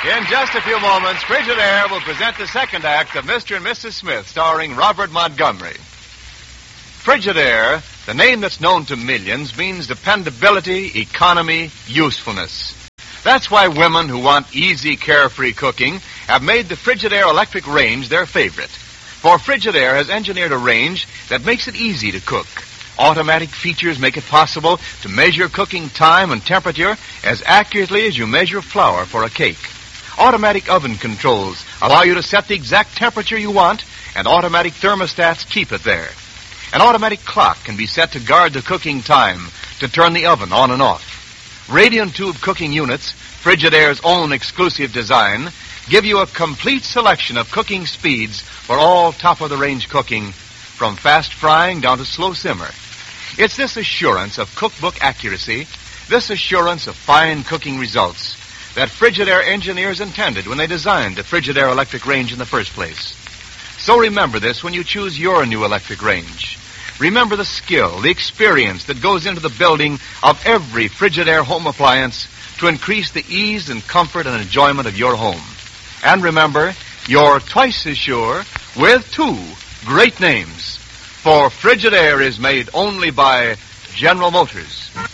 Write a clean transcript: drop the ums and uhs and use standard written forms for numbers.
In just a few moments, Frigidaire will present the second act of Mr. and Mrs. Smith, starring Robert Montgomery. Frigidaire, the name that's known to millions, means dependability, economy, usefulness. That's why women who want easy, carefree cooking have made the Frigidaire electric range their favorite. For Frigidaire has engineered a range that makes it easy to cook. Automatic features make it possible to measure cooking time and temperature as accurately as you measure flour for a cake. Automatic oven controls allow you to set the exact temperature you want, and automatic thermostats keep it there. An automatic clock can be set to guard the cooking time, to turn the oven on and off. Radiant tube cooking units, Frigidaire's own exclusive design, give you a complete selection of cooking speeds for all top-of-the-range cooking, from fast frying down to slow simmer. It's this assurance of cookbook accuracy, this assurance of fine cooking results, that Frigidaire engineers intended when they designed the Frigidaire electric range in the first place. So remember this when you choose your new electric range. Remember the skill, the experience that goes into the building of every Frigidaire home appliance to increase the ease and comfort and enjoyment of your home. And remember, you're twice as sure with two great names. For Frigidaire is made only by General Motors.